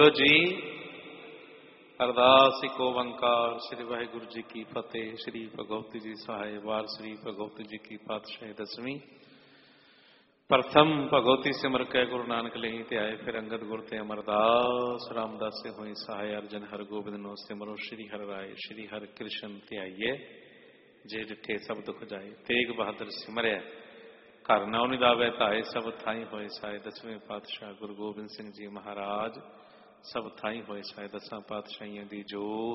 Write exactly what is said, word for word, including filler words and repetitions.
जी अरदास एक ओंकार श्री वाहिगुरु जी की फतेह। श्री भगवती जी सहाय वार श्री भगवती जी की पातशाही दसवीं। प्रथम भगवती सिमर कै गुरु नानक लेहि ते आए, फिर अंगद गुर ते अमरदास। रामदास से हुई सहाय अर्जन हर गोबिंद नो सिमरो। श्री हर राय श्री हर कृष्ण ते आइए, जे डिठे सब दुख जाए। तेग बहादुर सिमरय घर नौ निदावे धाए, सब थाई होए साए। दसवें पातशाह गुरु गोबिंद सिंह जी महाराज सब थाई होए साए। दसा पातशाहियों दी जो